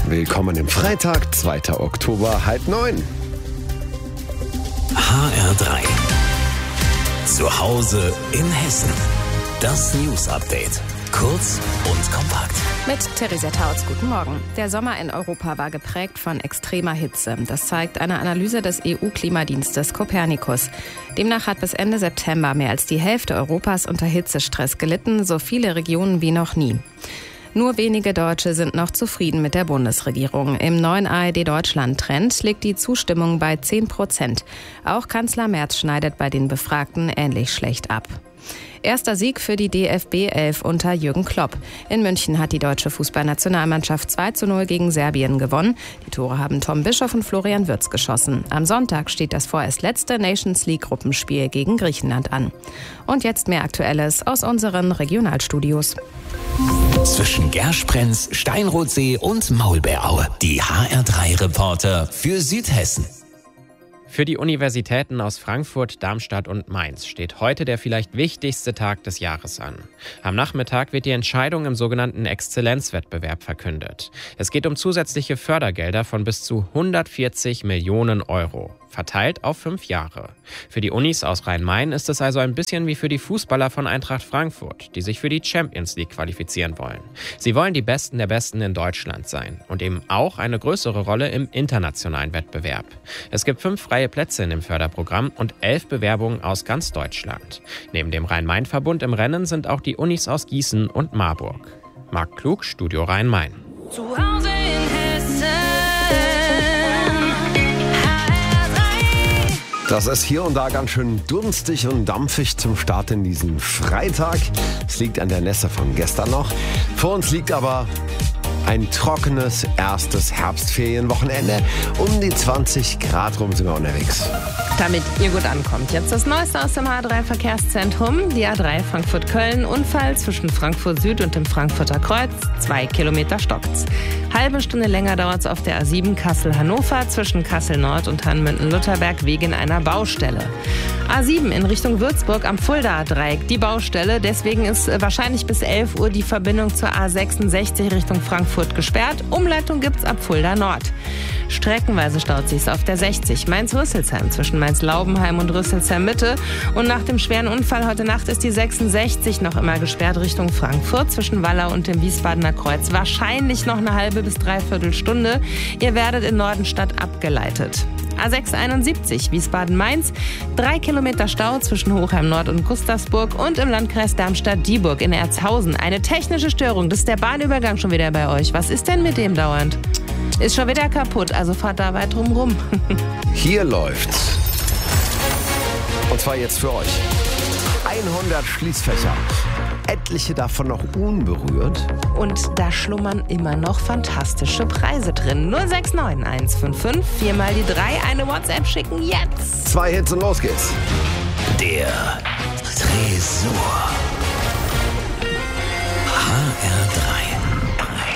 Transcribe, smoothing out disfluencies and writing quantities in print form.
Willkommen im Freitag, 2. Oktober, 8:30. HR3. Zu Hause in Hessen. Das News-Update. Kurz und kompakt. Mit Theresa Tautz, guten Morgen. Der Sommer in Europa war geprägt von extremer Hitze. Das zeigt eine Analyse des EU-Klimadienstes Copernicus. Demnach hat bis Ende September mehr als die Hälfte Europas unter Hitzestress gelitten, so viele Regionen wie noch nie. Nur wenige Deutsche sind noch zufrieden mit der Bundesregierung. Im neuen ARD-Deutschland-Trend liegt die Zustimmung bei 10%. Auch Kanzler Merz schneidet bei den Befragten ähnlich schlecht ab. Erster Sieg für die DFB 11 unter Jürgen Klopp. In München hat die deutsche Fußballnationalmannschaft 2:0 gegen Serbien gewonnen. Die Tore haben Tom Bischoff und Florian Wirtz geschossen. Am Sonntag steht das vorerst letzte Nations-League-Gruppenspiel gegen Griechenland an. Und jetzt mehr Aktuelles aus unseren Regionalstudios. Zwischen Gersprenz, Steinrotsee und Maulbeeraue. Die HR3-Reporter für Südhessen. Für die Universitäten aus Frankfurt, Darmstadt und Mainz steht heute der vielleicht wichtigste Tag des Jahres an. Am Nachmittag wird die Entscheidung im sogenannten Exzellenzwettbewerb verkündet. Es geht um zusätzliche Fördergelder von bis zu 140 Millionen Euro, verteilt auf 5 Jahre. Für die Unis aus Rhein-Main ist es also ein bisschen wie für die Fußballer von Eintracht Frankfurt, die sich für die Champions League qualifizieren wollen. Sie wollen die Besten der Besten in Deutschland sein und eben auch eine größere Rolle im internationalen Wettbewerb. Es gibt 5 freie Plätze in dem Förderprogramm und 11 Bewerbungen aus ganz Deutschland. Neben dem Rhein-Main-Verbund im Rennen sind auch die Unis aus Gießen und Marburg. Marc Klug, Studio Rhein-Main. Zu Hause in Hessen. Das ist hier und da ganz schön durstig und dampfig zum Start in diesen Freitag. Es liegt an der Nässe von gestern noch. Vor uns liegt aber ein trockenes erstes Herbstferienwochenende. Um die 20 Grad rum sind wir unterwegs. Damit ihr gut ankommt. Jetzt das Neueste aus dem A3-Verkehrszentrum. Die A3 Frankfurt-Köln. Unfall zwischen Frankfurt Süd und dem Frankfurter Kreuz. 2 Kilometer stockt's. Halbe Stunde länger dauert's auf der A7 Kassel-Hannover zwischen Kassel-Nord und Hanmünden-Lutherberg wegen einer Baustelle. A7 in Richtung Würzburg am Fulda-Dreieck. Die Baustelle. Deswegen ist wahrscheinlich bis 11 Uhr die Verbindung zur A66 Richtung Frankfurt gesperrt. Umleitung gibt's ab Fulda Nord. Streckenweise staut sich's auf der 60 Mainz-Rüsselsheim zwischen Mainz-Laubenheim und Rüsselsheim-Mitte. Und nach dem schweren Unfall heute Nacht ist die 66 noch immer gesperrt Richtung Frankfurt zwischen Wallau und dem Wiesbadener Kreuz. Wahrscheinlich noch eine halbe bis dreiviertel Stunde. Ihr werdet in Nordenstadt abgeleitet. A671 Wiesbaden-Mainz, 3 Kilometer Stau zwischen Hochheim Nord und Gustavsburg und im Landkreis Darmstadt-Dieburg in Erzhausen. Eine technische Störung, das ist der Bahnübergang schon wieder bei euch. Was ist denn mit dem dauernd? Ist schon wieder kaputt, also fahrt da weit drum rum. Hier läuft's. Und zwar jetzt für euch. 100 Schließfächer. Etliche davon noch unberührt. Und da schlummern immer noch fantastische Preise drin. 069155 4 mal die 3, eine WhatsApp schicken jetzt. 2 Hits und los geht's. Der Tresor. HR3.